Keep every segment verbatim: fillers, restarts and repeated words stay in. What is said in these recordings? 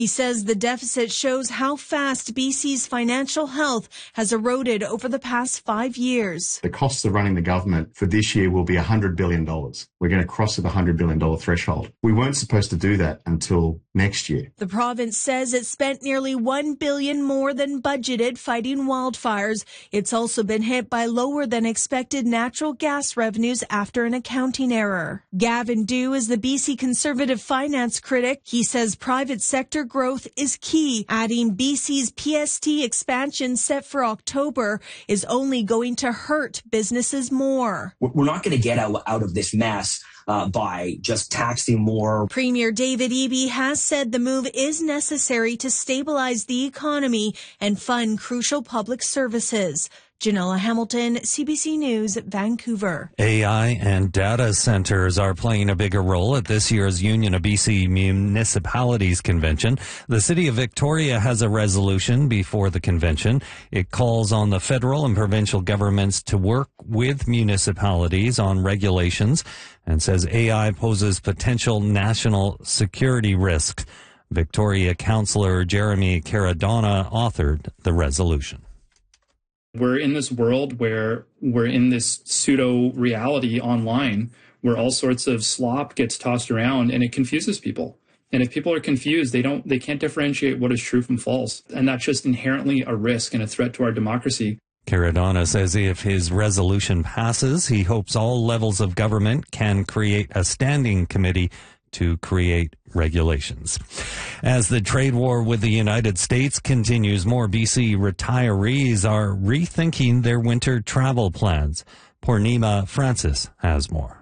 He says the deficit shows how fast B C's financial health has eroded over the past five years. The costs of running the government for this year will be one hundred billion dollars. We're going to cross the one hundred billion dollars threshold. We weren't supposed to do that until next year. The province says it spent nearly one billion dollars more than budgeted fighting wildfires. It's also been hit by lower than expected natural gas revenues after an accounting error. Gavin Dew is the B C Conservative finance critic. He says private sector growth is key, adding B C's P S T expansion set for October is only going to hurt businesses more. We're not going to get out, out of this mess Uh, by just taxing more. Premier David Eby has said the move is necessary to stabilize the economy and fund crucial public services. Janella Hamilton, C B C News, Vancouver. A I and data centers are playing a bigger role at this year's Union of B C Municipalities Convention. The City of Victoria has a resolution before the convention. It calls on the federal and provincial governments to work with municipalities on regulations and says A I poses potential national security risks. Victoria Councillor Jeremy Caradonna authored the resolution. We're in this world where we're in this pseudo reality online where all sorts of slop gets tossed around and it confuses people. And if people are confused, they don't, they can't differentiate what is true from false. And that's just inherently a risk and a threat to our democracy. Caradonna says if his resolution passes, he hopes all levels of government can create a standing committee to create regulations. As the trade war with the United States continues, more B C retirees are rethinking their winter travel plans. Purnima Francis has more.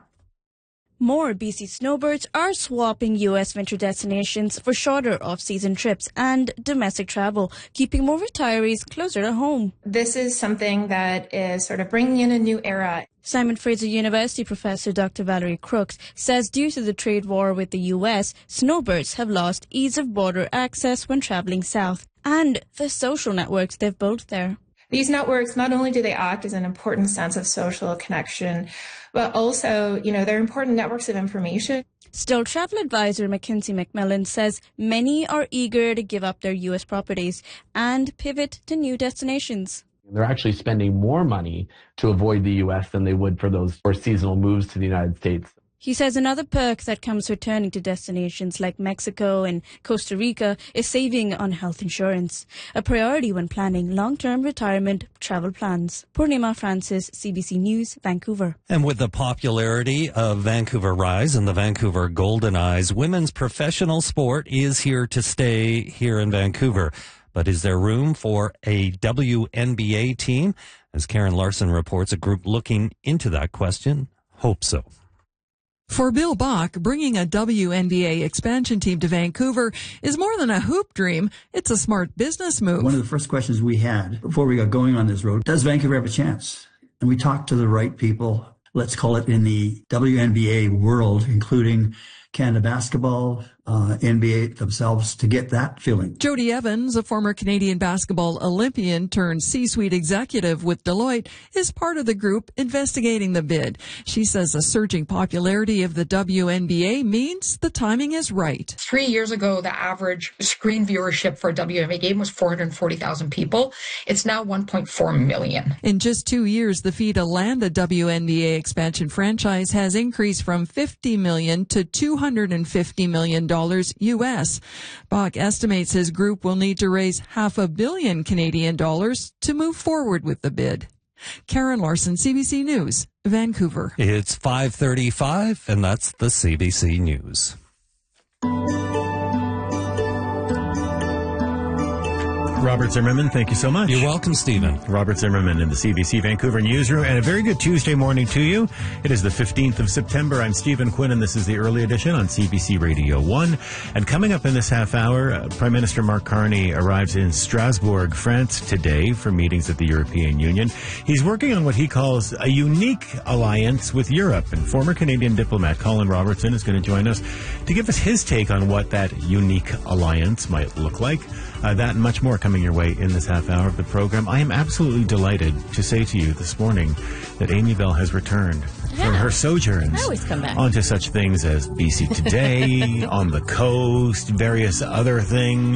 More B C snowbirds are swapping U S winter destinations for shorter off-season trips and domestic travel, keeping more retirees closer to home. This is something that is sort of bringing in a new era. Simon Fraser University professor Doctor Valerie Crooks says due to the trade war with the U S, snowbirds have lost ease of border access when traveling south and the social networks they've built there. These networks, not only do they act as an important sense of social connection, but also, you know, they're important networks of information. Still, travel advisor Mackenzie McMillan says many are eager to give up their U S properties and pivot to new destinations. They're actually spending more money to avoid the U S than they would for those for seasonal moves to the United States. He says another perk that comes returning to destinations like Mexico and Costa Rica is saving on health insurance, a priority when planning long-term retirement travel plans. Purnima Francis, C B C News, Vancouver. And with the popularity of Vancouver Rise and the Vancouver Golden Eyes, women's professional sport is here to stay here in Vancouver. But is there room for a W N B A team? As Karen Larson reports, a group looking into that question hopes so. For Bill Bach, bringing a W N B A expansion team to Vancouver is more than a hoop dream. It's a smart business move. One of the first questions we had before we got going on this road, does Vancouver have a chance? And we talked to the right people, let's call it in the W N B A world, including Canada Basketball, uh, N B A themselves, to get that feeling. Jody Evans, a former Canadian basketball Olympian turned C-suite executive with Deloitte, is part of the group investigating the bid. She says the surging popularity of the W N B A means the timing is right. Three years ago, the average screen viewership for a W N B A game was four hundred forty thousand people. It's now one point four million. In just two years, the fee to land a W N B A expansion franchise has increased from fifty million dollars to two hundred fifty million dollars U S. Bach estimates his group will need to raise half a billion Canadian dollars to move forward with the bid. Karen Larson, C B C News, Vancouver. It's five thirty-five, and that's the C B C News. Robert Zimmerman, thank you so much. You're welcome, Stephen. Robert Zimmerman in the C B C Vancouver newsroom, and a very good Tuesday morning to you. It is the fifteenth of September. I'm Stephen Quinn, and this is the early edition on C B C Radio one. And coming up in this half hour, uh, Prime Minister Mark Carney arrives in Strasbourg, France today for meetings at the European Union. He's working on what he calls a unique alliance with Europe, and former Canadian diplomat Colin Robertson is going to join us to give us his take on what that unique alliance might look like. Uh, that and much more coming your way in this half hour of the program. I am absolutely delighted to say to you this morning that Amy Bell has returned yeah. from her sojourns I always come back. onto such things as B C Today, On the Coast, various other things.